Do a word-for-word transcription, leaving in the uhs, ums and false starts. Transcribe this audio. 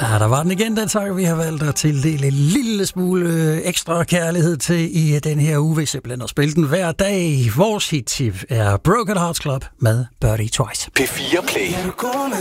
Ja, der var den igen, den sang, vi har valgt at tildele en lille smule ekstra kærlighed til i den her uge. Vi simpelthen at spille den hver dag. Vores hit er Broken Hearts Club med Birdie Twice. P fire Play.